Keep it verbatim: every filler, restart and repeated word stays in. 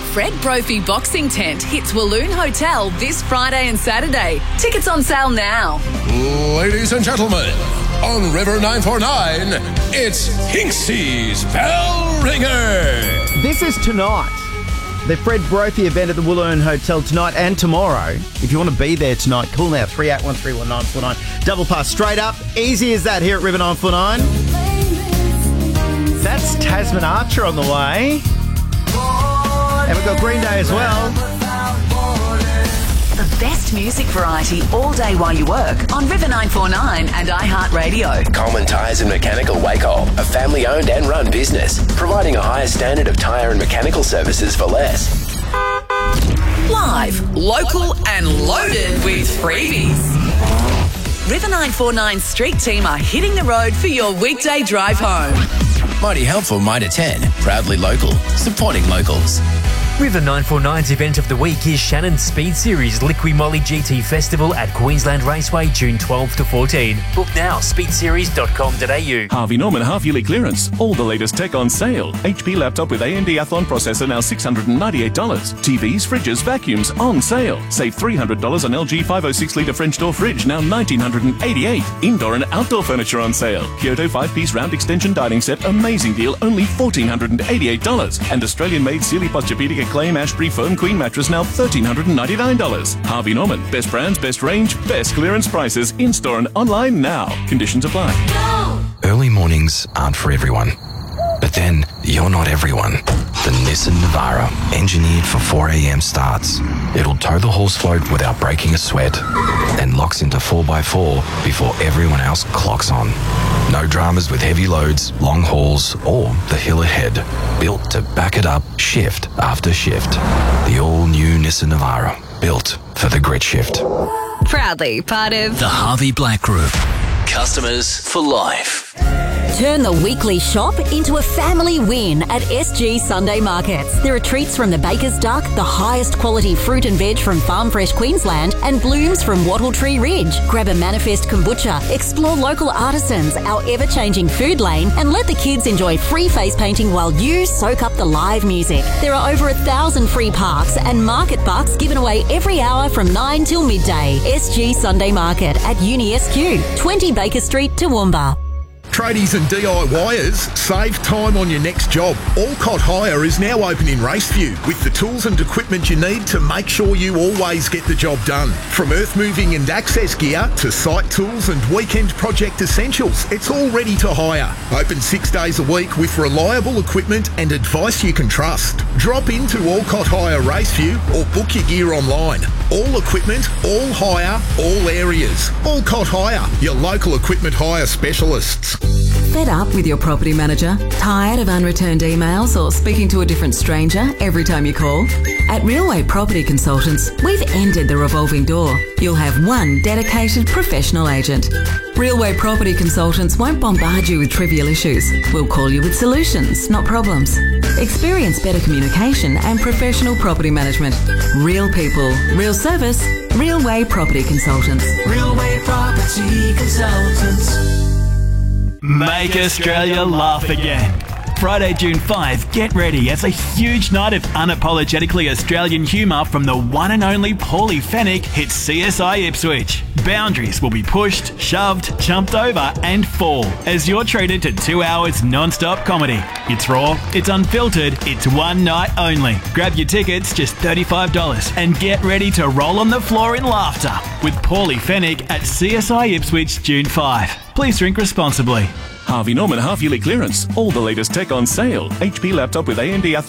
Fred Brophy Boxing Tent hits Walloon Hotel this Friday and Saturday. Tickets on sale now. Ladies and gentlemen, on River nine four nine, it's Hinksy's Bell Ringer. This is tonight. The Fred Brophy event at the Walloon Hotel tonight and tomorrow. If you want to be there tonight, call now three eight one three one nine four nine. Double pass straight up. Easy as that here at River nine four nine. That's Tasman Archer on the way. And we've got Green Day as well. The best music variety all day while you work on River nine four nine and iHeartRadio. Coleman Tyres and Mechanical Wacol, a family-owned and run business, providing a higher standard of tyre and mechanical services for less. Live, local and loaded with freebies. River nine four nine Street Team are hitting the road for your weekday drive home. Mighty helpful, Mitre ten, proudly local, supporting locals. River nine four nine's event of the week is Shannon's Speed Series Liqui Moly G T Festival at Queensland Raceway, June twelfth to fourteen. Book now, speed series dot com dot a u. Harvey Norman half-yearly clearance. All the latest tech on sale. H P laptop with A M D Athlon processor now six hundred ninety-eight dollars. T Vs, fridges, vacuums on sale. Save three hundred dollars on L G five oh six litre French door fridge, now one thousand nine hundred eighty-eight dollars. Indoor and outdoor furniture on sale. Kyoto five-piece round extension dining set, amazing deal, only one thousand four hundred eighty-eight dollars. And Australian-made Sealy Posturepedic Acclaim Ashbury Foam Queen mattress, now one thousand three hundred ninety-nine dollars. Harvey Norman, best brands, best range, best clearance prices, in-store and online now. Conditions apply. Early mornings aren't for everyone. But then, you're not everyone. The Nissan Navara, engineered for four a.m. starts. It'll tow the horse float without breaking a sweat, then locks into four by four before everyone else clocks on. No dramas with heavy loads, long hauls, or the hill ahead. Built to back it up shift after shift. The all-new Nissan Navara, built for the grit shift. Proudly part of The Harvey Black Group. Customers for life. Turn the weekly shop into a family win at S G Sunday Markets. There are treats from the Baker's Duck, the highest quality fruit and veg from Farm Fresh Queensland, and blooms from Wattle Tree Ridge. Grab a Manifest kombucha, explore local artisans, our ever-changing food lane, and let the kids enjoy free face painting while you soak up the live music. There are over a thousand free parks and market bucks given away every hour from nine till midday. S G Sunday Market at Uni S Q, twenty Baker Street, Toowoomba. Tradies and DIYers, save time on your next job. Alcott Hire is now open in Raceview with the tools and equipment you need to make sure you always get the job done. From earth moving and access gear to site tools and weekend project essentials, it's all ready to hire. Open six days a week with reliable equipment and advice you can trust. Drop into Alcott Hire Raceview or book your gear online. All equipment, all hire, all areas. Alcott Hire, your local equipment hire specialists. Fed up with your property manager? Tired of unreturned emails or speaking to a different stranger every time you call? At Realway Property Consultants, we've ended the revolving door. You'll have one dedicated professional agent. Realway Property Consultants won't bombard you with trivial issues. We'll call you with solutions, not problems. Experience better communication and professional property management. Real people, real service. Realway Property Consultants. Realway Property Consultants. Make Australia laugh again. Friday, June fifth, get ready as a huge night of unapologetically Australian humour from the one and only Paulie Fennick hits C S I Ipswich. Boundaries will be pushed, shoved, jumped over and fall as you're treated to two hours non-stop comedy. It's raw, it's unfiltered, it's one night only. Grab your tickets, just thirty-five dollars, and get ready to roll on the floor in laughter with Paulie Fennick at C S I Ipswich, June fifth. Please drink responsibly. Harvey Norman half-yearly clearance. All the latest tech on sale. H P laptop with A M D Athlon